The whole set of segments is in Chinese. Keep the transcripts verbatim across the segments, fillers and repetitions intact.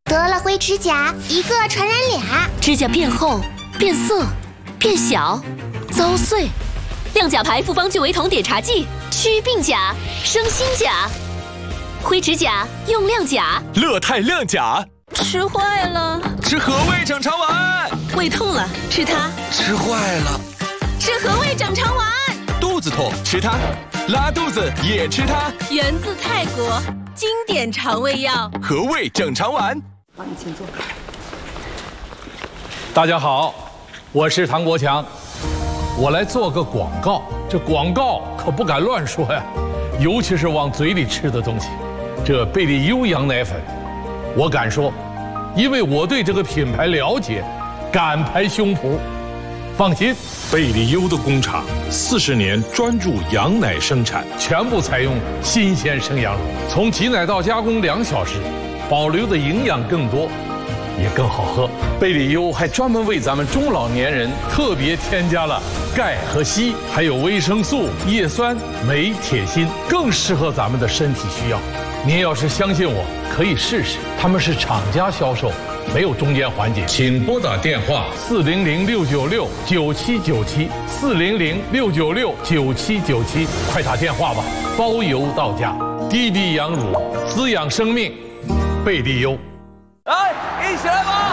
得了灰指甲，一个传染俩。 指甲变厚、变色、变小、遭碎。亮甲牌复方聚维酮碘茶剂，祛病甲，生新甲。灰指甲用亮甲。 乐泰亮甲。 吃坏了。 吃和味整肠丸。 胃痛了，吃它。 吃坏了。 吃和味整肠丸。 肚子痛，吃它。拉肚子也吃它。 源自泰国，经典肠胃药。 和味整肠丸。 好，你请坐。 大家好，我是唐国强，我来做个广告。这广告可不敢乱说呀，尤其是往嘴里吃的东西。这贝利优羊奶粉，我敢说，因为我对这个品牌了解，敢拍胸脯。放心，贝利优的工厂四十年专注羊奶生产，全部采用新鲜生羊乳，从挤奶到加工两小时，保留的营养更多，也更好喝。贝利优还专门为咱们中老年人特别添加了钙和硒，还有维生素、叶酸、镁、铁、锌，更适合咱们的身体需要。您要是相信我，可以试试。他们是厂家销售，没有中间环节。请拨打电话四零零六九六九七九七四零零六九六九七九七，快打电话吧，包邮到家。滴滴羊乳滋养生命，贝利优。 来，一起来吧！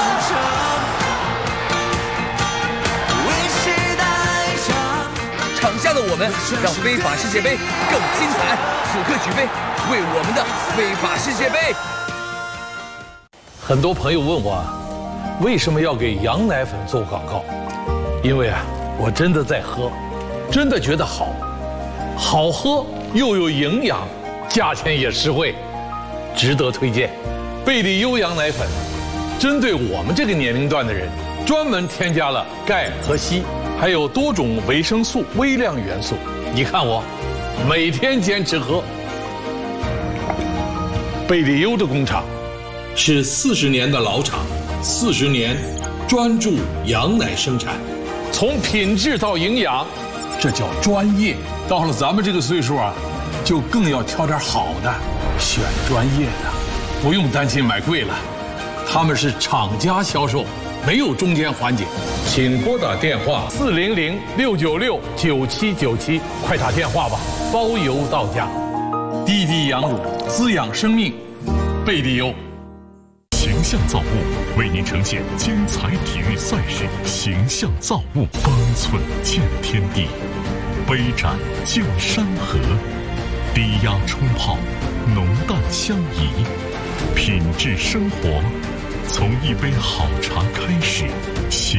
场下的我们让非法世界杯更精彩，此刻举杯，为我们的非法世界杯。 很多朋友问我，为什么要给羊奶粉做广告？因为啊，我真的在喝，真的觉得好，好喝又有营养，价钱也实惠，值得推荐。贝利优羊奶粉，针对我们这个年龄段的人，专门添加了钙和硒，还有多种维生素、微量元素。你看我，每天坚持喝。贝利优的工厂是四十年的老厂，四十年专注羊奶生产，从品质到营养，这叫专业。到了咱们这个岁数啊，就更要挑点好的，选专业的。不用担心买贵了，他们是厂家销售，没有中间环节。请拨打电话四零零六九六九七九七，快打电话吧，包邮到家。滴滴羊乳滋养生命，贝利优。 形象造物为您呈现精彩体育赛事，形象造物方寸见天地，杯盏见山河，低压冲泡，浓淡相宜。品质生活，从一杯好茶开始。